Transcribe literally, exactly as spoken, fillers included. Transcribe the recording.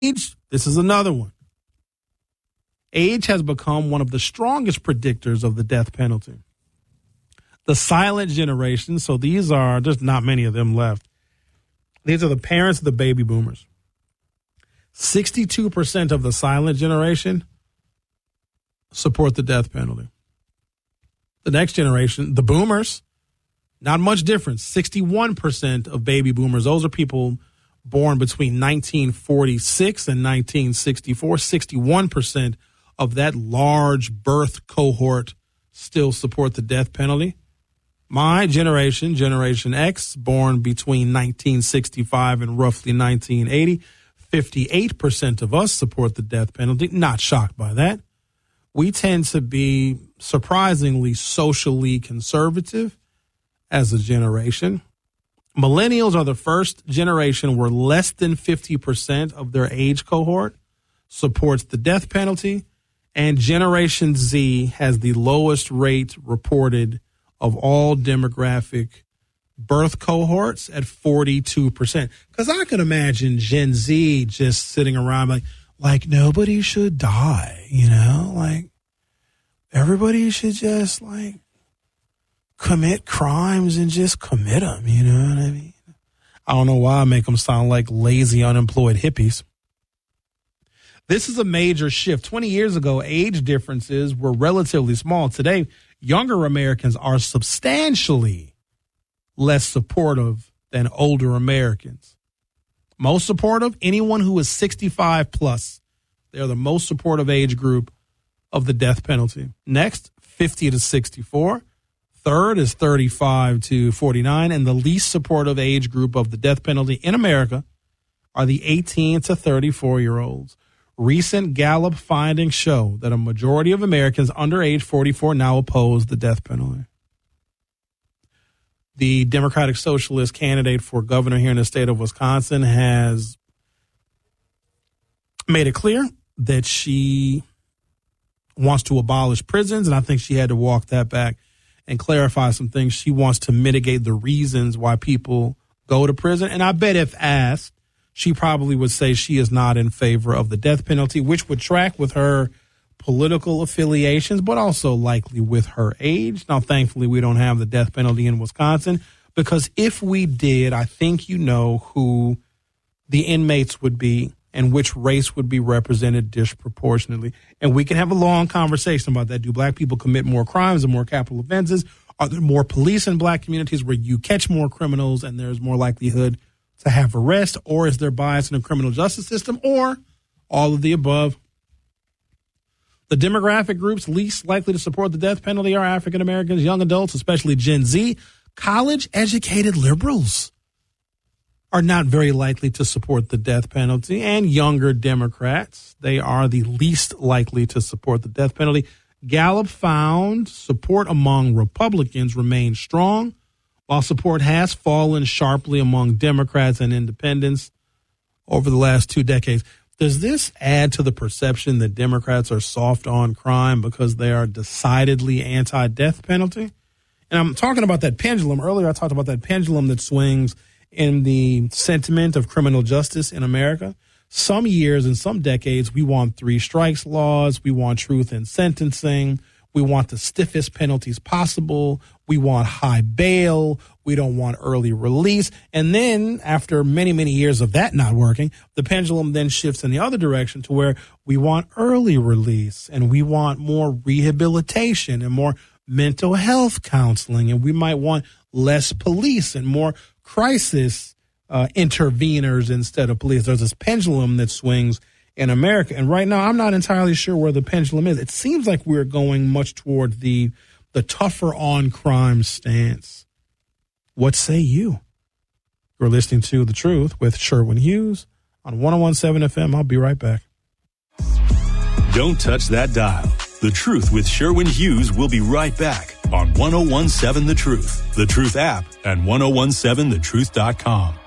Age, this is another one. Age has become one of the strongest predictors of the death penalty. The silent generation, so these are, there's not many of them left. These are the parents of the baby boomers. sixty-two percent of the silent generation support the death penalty. The next generation, the boomers, not much difference. sixty-one percent of baby boomers, those are people born between nineteen forty-six and nineteen sixty-four. sixty-one percent of that large birth cohort still support the death penalty. My generation, Generation X, born between nineteen sixty-five and roughly nineteen eighty, fifty-eight percent of us support the death penalty. Not shocked by that. We tend to be surprisingly socially conservative as a generation. Millennials are the first generation where less than fifty percent of their age cohort supports the death penalty, and Generation Z has the lowest rate reported of all demographic birth cohorts at forty-two percent. Because I could imagine Gen Z just sitting around like, like nobody should die, you know, like everybody should just like commit crimes and just commit them, you know what I mean? I don't know why I make them sound like lazy, unemployed hippies. This is a major shift. twenty years ago, age differences were relatively small. Today, younger Americans are substantially less supportive than older Americans. Most supportive, anyone who is sixty-five plus. They're the most supportive age group of the death penalty. Next, fifty to sixty-four. Third is thirty-five to forty-nine. And the least supportive age group of the death penalty in America are the eighteen to thirty-four-year-olds. Recent Gallup findings show that a majority of Americans under age forty-four now oppose the death penalty. The Democratic Socialist candidate for governor here in the state of Wisconsin has made it clear that she wants to abolish prisons, and I think she had to walk that back and clarify some things. She wants to mitigate the reasons why people go to prison, and I bet if asked, she probably would say she is not in favor of the death penalty, which would track with her political affiliations, but also likely with her age. Now, thankfully, we don't have the death penalty in Wisconsin, because if we did, I think you know who the inmates would be and which race would be represented disproportionately. And we can have a long conversation about that. Do black people commit more crimes and more capital offenses? Are there more police in black communities where you catch more criminals and there's more likelihood to have arrest? Or is there bias in the criminal justice system? Or all of the above? The demographic groups least likely to support the death penalty are African Americans, young adults, especially Gen Z. College-educated liberals are not very likely to support the death penalty, and younger Democrats, they are the least likely to support the death penalty. Gallup found support among Republicans remains strong, while support has fallen sharply among Democrats and independents over the last two decades. Does this add to the perception that Democrats are soft on crime because they are decidedly anti-death penalty? And I'm talking about that pendulum. Earlier, I talked about that pendulum that swings in the sentiment of criminal justice in America. Some years and some decades, we want three strikes laws. We want truth in sentencing. We want the stiffest penalties possible. We want high bail. We don't want early release. And then after many, many years of that not working, the pendulum then shifts in the other direction to where we want early release and we want more rehabilitation and more mental health counseling. And we might want less police and more crisis uh, interveners instead of police. There's this pendulum that swings in America. And right now, I'm not entirely sure where the pendulum is. It seems like we're going much toward the the tougher on crime stance. What say you? You're listening to The Truth with Sherwin Hughes on one oh one point seven F M. I'll be right back. Don't touch that dial. The Truth with Sherwin Hughes will be right back on one oh one point seven The Truth, The Truth app, and ten seventeen the truth dot com.